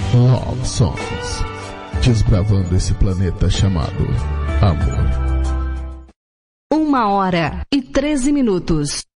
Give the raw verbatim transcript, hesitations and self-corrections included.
Love Songs, desbravando esse planeta chamado amor. Uma hora e treze minutos.